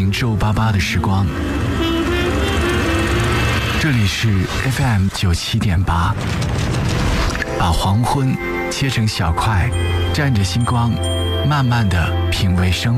您皱巴巴的时光。这里是 FM 97.8，把黄昏切成小块，蘸着星光，慢慢的品味生